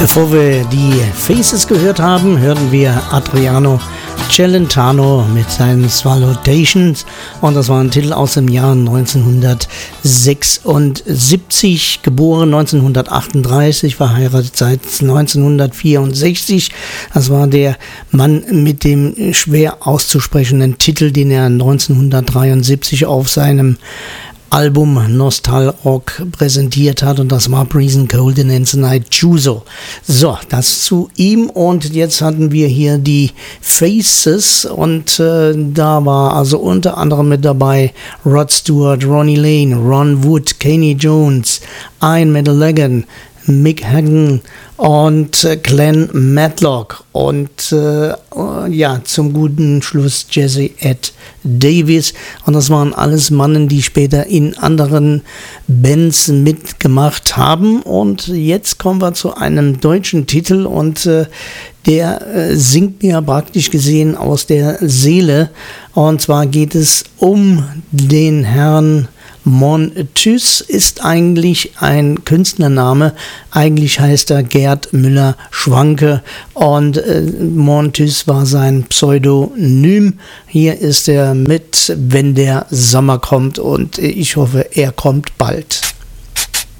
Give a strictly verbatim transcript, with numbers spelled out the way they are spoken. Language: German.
Bevor wir die Faces gehört haben, hörten wir Adriano Celentano mit seinen Swallotations und das war ein Titel aus dem Jahr neunzehnhundertsechsundsiebzig, geboren neunzehnhundertachtunddreißig, verheiratet seit neunzehnhundertvierundsechzig. Das war der Mann mit dem schwer auszusprechenden Titel, den er neunzehnhundertdreiundsiebzig auf seinem Album Nostalrock präsentiert hat, und das war Breezin' Cold in Ensenite Juzo. So, das zu ihm, und jetzt hatten wir hier die Faces, und äh, da war also unter anderem mit dabei Rod Stewart, Ronnie Lane, Ron Wood, Kanye Jones, Ian Madigan, Mick Hagen und äh, Glenn Matlock und äh, ja, zum guten Schluss Jesse Ed Davis, und das waren alles Mannen, die später in anderen Bands mitgemacht haben. Und jetzt kommen wir zu einem deutschen Titel, und äh, der äh, singt mir praktisch gesehen aus der Seele, und zwar geht es um den Herrn Montus. Ist eigentlich ein Künstlername, eigentlich heißt er Gerd Müller-Schwanke, und äh, Montus war sein Pseudonym. Hier ist er mit Wenn der Sommer kommt, und ich hoffe, er kommt bald.